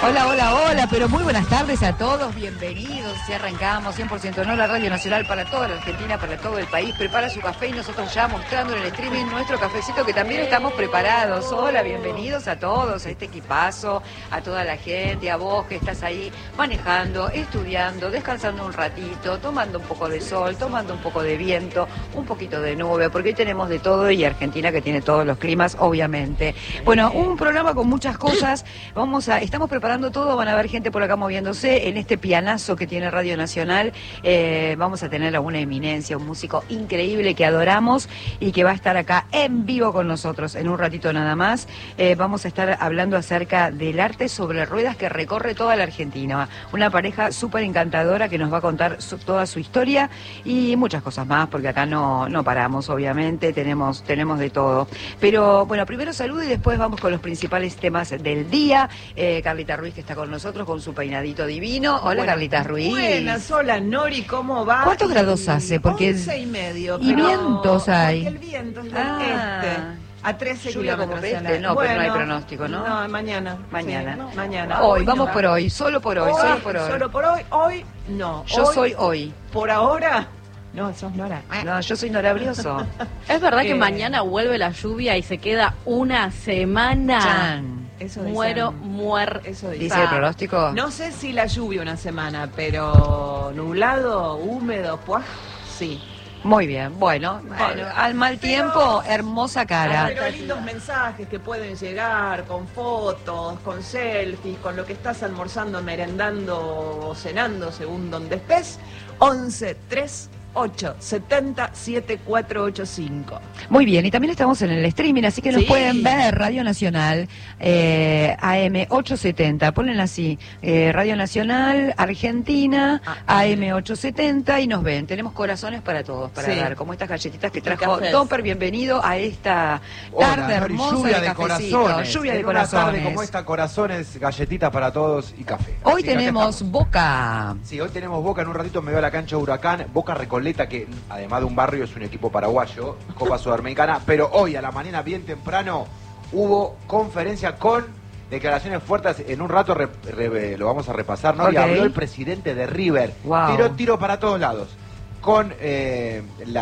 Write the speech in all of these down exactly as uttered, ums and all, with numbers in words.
Hola, hola, hola, pero muy buenas tardes a todos, bienvenidos. Si arrancamos cien por ciento no la Radio Nacional para toda la Argentina, para todo el país. Prepara su café y nosotros ya mostrando en el streaming nuestro cafecito que también estamos preparados. Hola, bienvenidos a todos, a este equipazo, a toda la gente, a vos que estás ahí manejando, estudiando, descansando un ratito, tomando un poco de sol, tomando un poco de viento, un poquito de nube, porque hoy tenemos de todo y Argentina que tiene todos los climas, obviamente. Bueno, un programa con muchas cosas. Vamos a, estamos preparados todo, van a ver gente por acá moviéndose en este pianazo que tiene Radio Nacional. Eh, vamos a tener a una eminencia, un músico increíble que adoramos y que va a estar acá en vivo con nosotros en un ratito nada más. Eh, vamos a estar hablando acerca del arte sobre ruedas que recorre toda la Argentina. Una pareja súper encantadora que nos va a contar su, toda su historia y muchas cosas más, porque acá no, no paramos, obviamente, tenemos, tenemos de todo. Pero bueno, primero saludo y después vamos con los principales temas del día. Eh, Carlita Ruiz, que está con nosotros con su peinadito divino. Hola, bueno, Carlita Ruiz. Buenas, hola Nori, ¿cómo va? ¿Cuántos grados hace? Porque once y medio. Y pero... vientos hay. Porque el viento es del ah. este. A trece Lluvia kilómetros. Como este. No, bueno, pero no hay pronóstico, ¿no? No, mañana. Mañana. Sí, no, mañana. Hoy, hoy vamos no. por hoy, solo por hoy, hoy, solo por hoy. Solo por hoy, hoy no. Yo hoy, soy hoy. Por ahora. No, sos Nora. No, yo soy Nora Brioso. ¿Es verdad ¿Qué? que mañana vuelve la lluvia y se queda una semana? Chan. Eso Muero, dicen. muer. Eso dicen. ¿Dice el pronóstico? No sé si la lluvia una semana, pero nublado, húmedo, pues sí. Muy bien, bueno, Bueno, al mal pero- tiempo, hermosa cara. Pero lindos mensajes que pueden llegar con fotos, con selfies, con lo que estás almorzando, merendando o cenando, según donde estés. once tres ocho setenta siete cuatro ocho cinco. Muy bien, y también estamos en el streaming, así que nos Sí. pueden ver Radio Nacional, eh, A M ochocientos setenta, ponen así, eh, Radio Nacional, Argentina, Ah, A M ochocientos setenta, y nos ven. Tenemos corazones para todos, para Sí. dar, como estas galletitas que Y trajo cafés. Topper. Bienvenido a esta Hola, tarde Nori, hermosa lluvia de de cafecito. corazones. Lluvia de En una tarde corazones. como esta, corazones, galletitas para todos y café. Hoy Así que acá tenemos estamos. Boca. Sí, hoy tenemos Boca, en un ratito me veo a la cancha Huracán, Boca Recoleta, que además de un barrio es un equipo paraguayo, Copa Sudamericana, pero hoy a la mañana bien temprano hubo conferencia con declaraciones fuertes, en un rato re- re- lo vamos a repasar, ¿no? Ok. Y habló el presidente de River, Wow. tiró tiro para todos lados, con eh,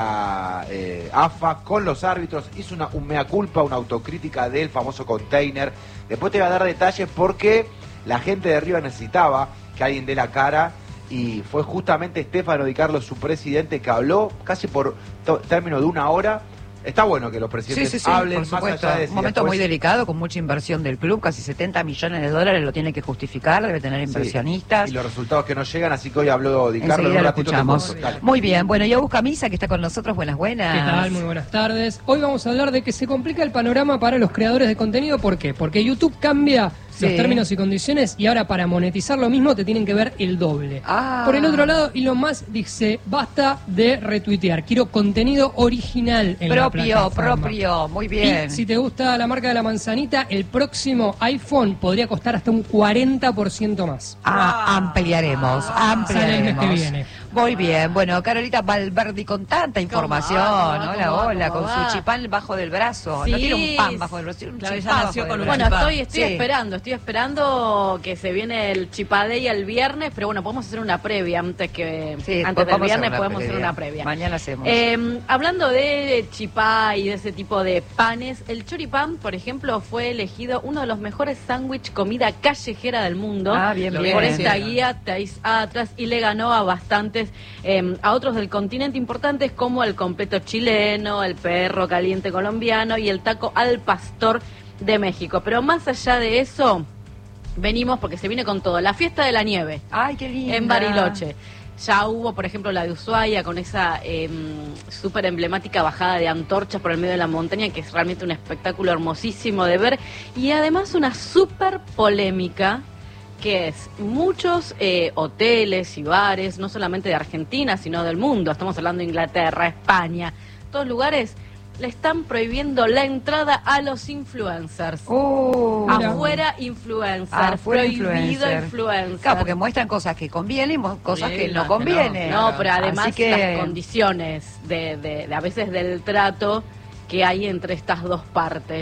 la eh, A F A, con los árbitros, hizo una, un mea culpa, una autocrítica del famoso container. Después te voy a dar detalles porque la gente de River necesitaba que alguien dé la cara y fue justamente Stefano Di Carlo, su presidente, que habló casi por to- término de una hora. Está bueno que los Sí, presidentes sí, sí, hablen, por más supuesto. allá de si Un momento después- muy delicado, con mucha inversión del club, casi setenta millones de dólares lo tiene que justificar, debe tener Sí, inversionistas. y los resultados que no llegan, así que hoy habló Di Carlo. en Enseguida un lo ratito te escuchamos. cuento. Dale. Muy bien, bueno, ya busca Misa, que está con nosotros. Buenas, buenas. ¿Qué tal? Muy buenas tardes. Hoy vamos a hablar de que se complica el panorama para los creadores de contenido. ¿Por qué? Porque YouTube cambia Sí. los términos y condiciones y ahora para monetizar lo mismo te tienen que ver el doble. Ah. Por el otro lado, Elon Musk dice, basta de retuitear, quiero contenido original en la Propio, plataforma. propio, muy bien. Y si te gusta la marca de la manzanita, el próximo iPhone podría costar hasta un cuarenta por ciento más. Ah, ampliaremos, ampliaremos. Sale el mes que viene. Muy bien, bueno, Carolita Valverdi con tanta información. va? ¿Cómo Hola, va? hola, ¿Cómo con va? su chipán bajo del brazo. Sí. No tiene un pan bajo del brazo, tiene un Claro, chipá ella bajo nació del con un brazo. Bueno, chipá. estoy, estoy Sí. esperando, estoy esperando que se viene el Chipadey el viernes, pero bueno, podemos hacer una previa antes que Sí, antes vamos a del hacer viernes una podemos hacer previa. una previa. Mañana hacemos. Eh, hablando de chipá y de ese tipo de panes, el choripán, por ejemplo, fue elegido uno de los mejores sándwich comida callejera del mundo. Ah, bien, por bien. esta guía Taís Atlas, y le ganó a bastantes, eh, a otros del continente importantes como el completo chileno, el perro caliente colombiano y el taco al pastor de México. Pero más allá de eso, venimos porque se viene con todo. La fiesta de la nieve Ay, qué lindo. en Bariloche. Ya hubo, por ejemplo, la de Ushuaia con esa eh, súper emblemática bajada de antorchas por el medio de la montaña, que es realmente un espectáculo hermosísimo de ver. Y además una súper polémica, que es muchos eh, hoteles y bares, no solamente de Argentina, sino del mundo. Estamos hablando de Inglaterra, España, todos lugares. Le están prohibiendo la entrada a los influencers. Oh, Afuera influencer, Afuera prohibido influencer. influencer. Claro, porque muestran cosas que convienen y mo- cosas Sí, que no las que convienen. No, pero además Así que... las condiciones de, de, de a veces del trato que hay entre estas dos partes.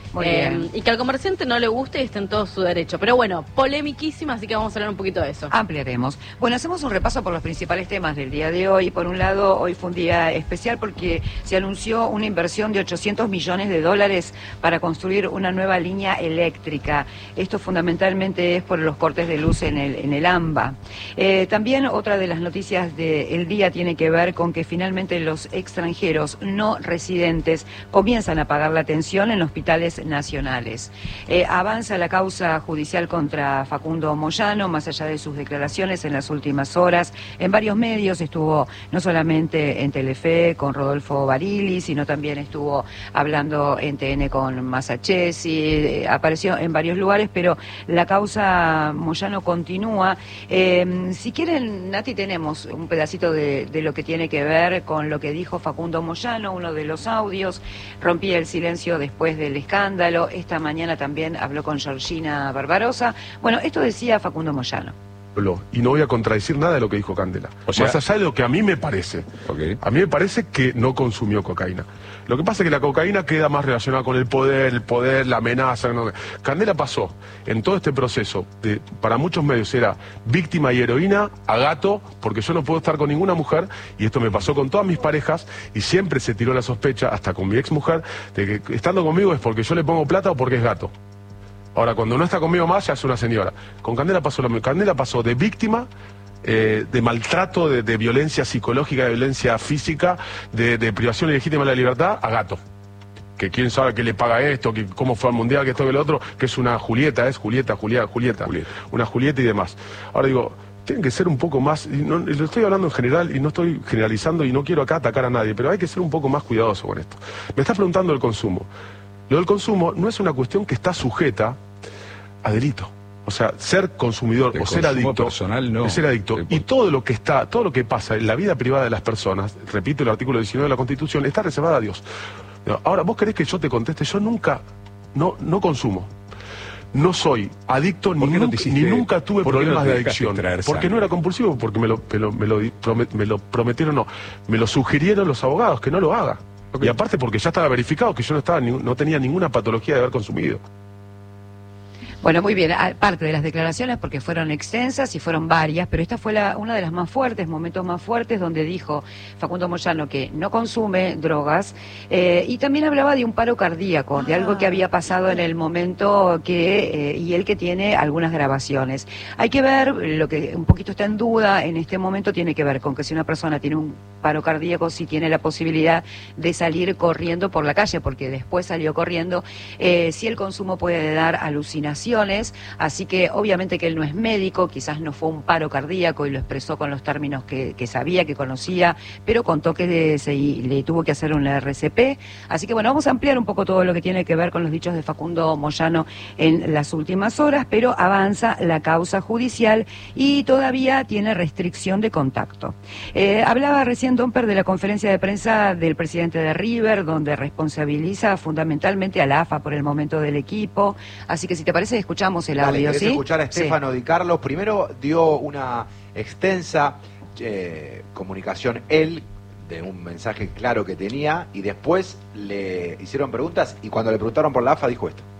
Muy Eh, bien. y que al comerciante no le guste y esté en todo su derecho. Pero bueno, polemiquísima, así que vamos a hablar un poquito de eso. Ampliaremos. Bueno, hacemos un repaso por los principales temas del día de hoy. Por un lado, hoy fue un día especial porque se anunció una inversión de ochocientos millones de dólares para construir una nueva línea eléctrica. Esto fundamentalmente es por los cortes de luz en el, en el AMBA. Eh, también otra de las noticias del día tiene que ver con que finalmente los extranjeros no residentes comienzan a pagar la atención en hospitales nacionales. Eh, avanza la causa judicial contra Facundo Moyano, más allá de sus declaraciones en las últimas horas. En varios medios estuvo, no solamente en Telefe con Rodolfo Barili, sino también estuvo hablando en T N con Masachesi, eh, apareció en varios lugares, pero la causa Moyano continúa. Eh, si quieren, Nati, tenemos un pedacito de, de lo que tiene que ver con lo que dijo Facundo Moyano, uno de los audios. Rompía el silencio después del escándalo. Esta mañana también habló con Georgina Barbarosa. Bueno, esto decía Facundo Moyano. Y no voy a contradecir nada de lo que dijo Candela. O sea, más allá de lo que a mí me parece. Okay. A mí me parece que no consumió cocaína. Lo que pasa es que la cocaína queda más relacionada con el poder, el poder, la amenaza. No. Candela pasó en todo este proceso, de, para muchos medios era víctima y heroína a gato, porque yo no puedo estar con ninguna mujer, y esto me pasó con todas mis parejas, y siempre se tiró la sospecha, hasta con mi ex mujer, de que estando conmigo es porque yo le pongo plata o porque es gato. Ahora, cuando no está conmigo más, ya es una señora. Con Candela pasó lo mismo. Candela pasó de víctima, eh, de maltrato, de, de violencia psicológica, de violencia física, de, de privación ilegítima de la libertad, a gato. Que quién sabe que le paga esto, que cómo fue al mundial, que esto, que lo otro, que es una Julieta, es Julieta, Julieta, Julieta, Julieta. Una Julieta y demás. Ahora digo, tienen que ser un poco más, y no, lo estoy hablando en general y no estoy generalizando y no quiero acá atacar a nadie, pero hay que ser un poco más cuidadoso con esto. Me estás preguntando el consumo. Lo del consumo no es una cuestión que está sujeta a delito. O sea, ser consumidor el o ser consumo adicto personal no. es ser adicto. El... Y todo lo que está, todo lo que pasa en la vida privada de las personas, repito el artículo diecinueve de la Constitución, está reservada a Dios. Ahora, vos querés que yo te conteste, yo nunca, no, no consumo. No soy adicto, ni, no nunca, hiciste, ni nunca tuve problemas no de adicción. Porque no era compulsivo, porque me lo, me lo, me lo, promet, me lo prometieron, no. Me lo sugirieron los abogados, que no lo haga. Okay. Y aparte porque ya estaba verificado que yo no, estaba, no tenía ninguna patología de haber consumido. Bueno, muy bien, aparte de las declaraciones, porque fueron extensas y fueron varias, pero esta fue la, una de las más fuertes, momentos más fuertes, donde dijo Facundo Moyano que no consume drogas, eh, y también hablaba de un paro cardíaco, ah. de algo que había pasado en el momento que, eh, y él que tiene algunas grabaciones. Hay que ver, lo que un poquito está en duda en este momento tiene que ver con que si una persona tiene un paro cardíaco, si tiene la posibilidad de salir corriendo por la calle, porque después salió corriendo, eh, si el consumo puede dar alucinación. Así que obviamente que él no es médico, quizás no fue un paro cardíaco y lo expresó con los términos que, que sabía, que conocía, pero contó que le, se, le tuvo que hacer una R C P. Así que bueno, vamos a ampliar un poco todo lo que tiene que ver con los dichos de Facundo Moyano en las últimas horas, pero avanza la causa judicial y todavía tiene restricción de contacto. Eh, hablaba recién Domper de la conferencia de prensa del presidente de River, donde responsabiliza fundamentalmente a la A F A por el momento del equipo. Así que si te parece, escuchamos el audio. Dale, ¿sí? escuchar a Estefano sí. Di Carlo. Primero dio una extensa eh, comunicación él, de un mensaje claro que tenía, y después le hicieron preguntas, y cuando le preguntaron por la A F A dijo esto.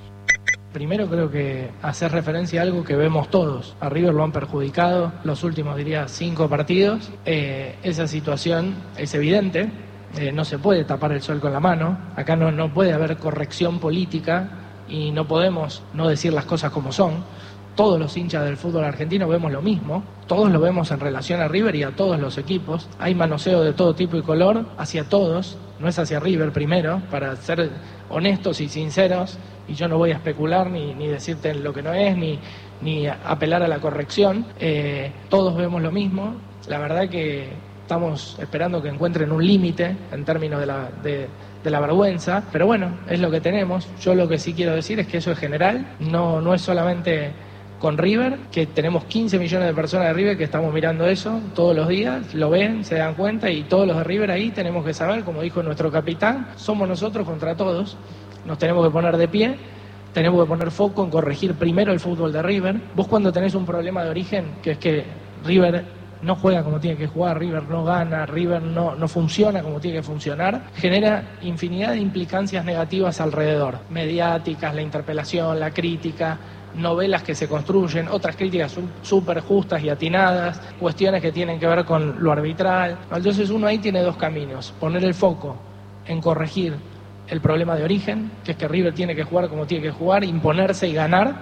Primero creo que hacer referencia a algo que vemos todos. A River lo han perjudicado los últimos, diría, cinco partidos. Eh, esa situación es evidente. Eh, no se puede tapar el sol con la mano. Acá no, no puede haber corrección política y no podemos no decir las cosas como son. Todos los hinchas del fútbol argentino vemos lo mismo, todos lo vemos en relación a River y a todos los equipos. Hay manoseo de todo tipo y color hacia todos, no es hacia River primero, para ser honestos y sinceros, y yo no voy a especular ni, ni decirte lo que no es, ni, ni apelar a la corrección. Eh, todos vemos lo mismo, la verdad que estamos esperando que encuentren un límite en términos de la... De, de la vergüenza, pero bueno, es lo que tenemos. Yo lo que sí quiero decir es que eso es general, no, no es solamente con River, que tenemos quince millones de personas de River que estamos mirando eso todos los días, lo ven, se dan cuenta, y todos los de River ahí tenemos que saber, como dijo nuestro capitán, somos nosotros contra todos, nos tenemos que poner de pie, tenemos que poner foco en corregir primero el fútbol de River. Vos cuando tenés un problema de origen, que es que River no juega como tiene que jugar, River no gana, River no, no funciona como tiene que funcionar, genera infinidad de implicancias negativas alrededor, mediáticas, la interpelación, la crítica, novelas que se construyen, otras críticas súper justas y atinadas, cuestiones que tienen que ver con lo arbitral. Entonces uno ahí tiene dos caminos: poner el foco en corregir el problema de origen, que es que River tiene que jugar como tiene que jugar, imponerse y ganar,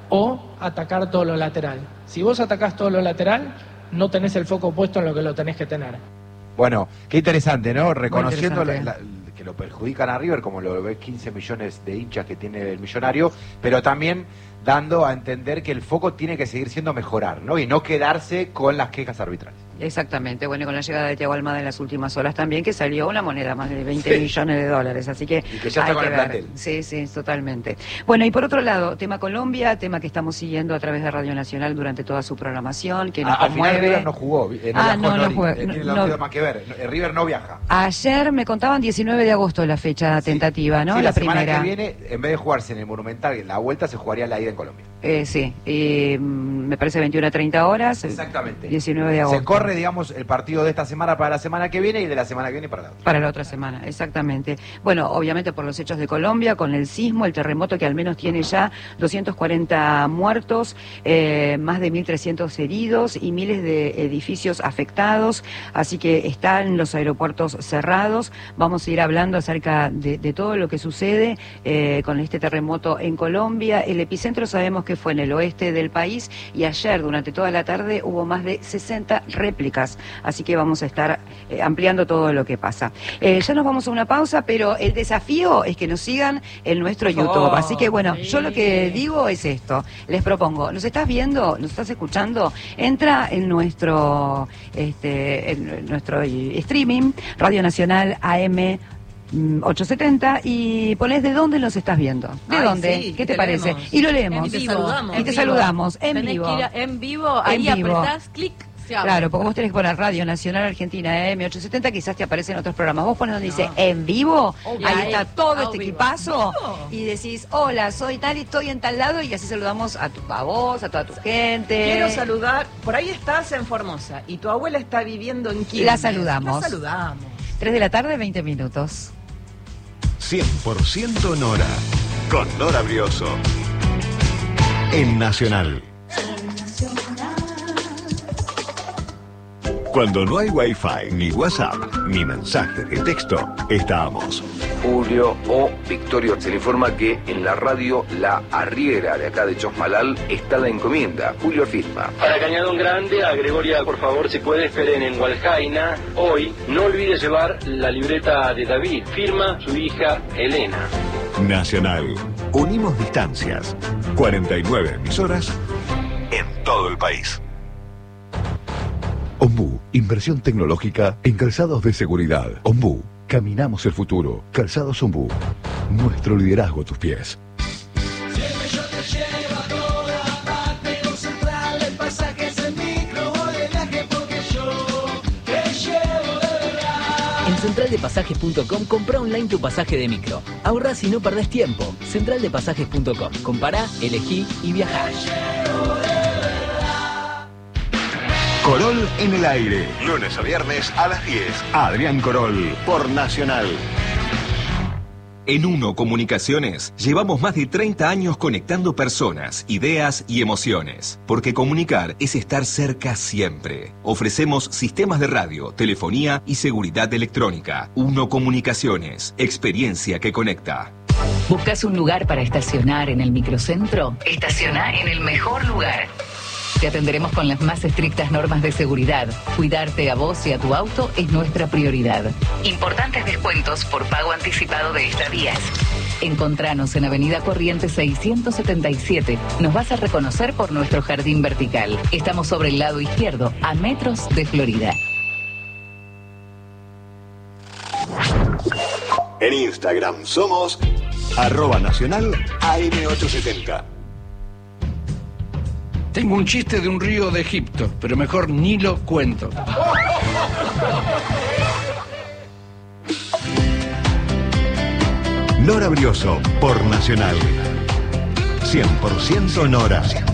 o atacar todo lo lateral. Si vos atacás todo lo lateral, no tenés el foco puesto en lo que lo tenés que tener. Bueno, qué interesante, ¿no? Reconociendo interesante. la, la, que lo perjudican a River, como lo ve quince millones de hinchas que tiene el Millonario, pero también dando a entender que el foco tiene que seguir siendo mejorar, ¿no? Y no quedarse con las quejas arbitrales. Exactamente, bueno, y con la llegada de Thiago Almada en las últimas horas también, que salió una moneda más de veinte Sí. millones de dólares, así que Y que ya está hay con que el ver. plantel. Sí, sí, totalmente. Bueno, y por otro lado, tema Colombia, tema que estamos siguiendo a través de Radio Nacional durante toda su programación, que nos A- al final conmueve. River no jugó, eh, no Ah, viajó no, no Nori, jugó, eh, tiene no- no, más que ver, eh, River no viaja. Ayer me contaban diecinueve de agosto la fecha tentativa, ¿no? Sí, la, la semana primera. que viene, en vez de jugarse en el Monumental, en la vuelta se jugaría la ida en Colombia. Eh, sí, y, mm, me parece veintiuna a treinta horas. Exactamente. diecinueve de agosto. Se corre, digamos, el partido de esta semana para la semana que viene y de la semana que viene para la otra. Para la otra semana, exactamente. Bueno, obviamente por los hechos de Colombia, con el sismo, el terremoto que al menos tiene ya doscientos cuarenta muertos, eh, más de mil trescientos heridos y miles de edificios afectados, así que están los aeropuertos cerrados. Vamos a ir hablando acerca de, de todo lo que sucede eh, con este terremoto en Colombia. El epicentro sabemos que fue en el oeste del país y ayer durante toda la tarde hubo más de sesenta réplicas, así que vamos a estar eh, ampliando todo lo que pasa. Eh, ya nos vamos a una pausa, pero el desafío es que nos sigan en nuestro Por YouTube. favor, Así que bueno, sí. yo lo que digo es esto. Les propongo, ¿nos estás viendo? ¿Nos estás escuchando? Entra en nuestro, este, en nuestro streaming, Radio Nacional A M ochocientos setenta, y ponés de dónde nos estás viendo. ¿De Ay, dónde? sí, ¿Qué te te parece? leemos. Y lo leemos. Y te saludamos. Y te saludamos en Tenés vivo. que ir a- en vivo, ahí En vivo. apretás clic, se abre. Claro, porque vos tenés que poner Radio Nacional Argentina A M ochocientos setenta, quizás te aparecen otros programas. Vos pones donde dice en vivo, Obvio. ahí Ahí, está todo a este vivo. equipazo, y decís, hola, soy tal y estoy en tal lado, y así saludamos a, tu, a vos, a toda tu gente. Quiero saludar, por ahí estás en Formosa y tu abuela está viviendo en Quilmes. La saludamos. La saludamos. tres de la tarde, veinte minutos. cien por ciento Nora, con Nora Brioso. En Nacional. Cuando no hay Wi-Fi, ni WhatsApp, ni mensaje de texto, estamos. Julio o Victorio se le informa que en la radio La Arriera de acá de Chosmalal está la encomienda. Julio firma. Para Cañadón Grande, a Gregoria, por favor, si puede, esperen en Hualjaina. Hoy, no olvide llevar la libreta de David. Firma su hija Elena. Nacional. Unimos distancias. cuarenta y nueve emisoras en todo el país. Ombú, inversión tecnológica en calzados de seguridad. Ombú, caminamos el futuro. Calzados Ombú, nuestro liderazgo a tus pies. En central de pasajes punto com compra online tu pasaje de micro. Ahorrás y no perdés tiempo. central de pasajes punto com. Compará, elegí y viajá. Corol en el aire. Lunes a viernes a las diez. Adrián Corol, por Nacional. En Uno Comunicaciones llevamos más de treinta años conectando personas, ideas y emociones, porque comunicar es estar cerca siempre. Ofrecemos sistemas de radio, telefonía y seguridad electrónica. Uno Comunicaciones, experiencia que conecta. ¿Buscas un lugar para estacionar en el microcentro? Estaciona en el mejor lugar. Te atenderemos con las más estrictas normas de seguridad. Cuidarte a vos y a tu auto es nuestra prioridad. Importantes descuentos por pago anticipado de estadías. Encontranos en Avenida Corrientes seiscientos setenta y siete. Nos vas a reconocer por nuestro jardín vertical. Estamos sobre el lado izquierdo, a metros de Florida. En Instagram somos arroba nacional A M ochocientos setenta. Tengo un chiste de un río de Egipto, pero mejor ni lo cuento. Nora Brioso, por Nacional. cien por ciento Nora.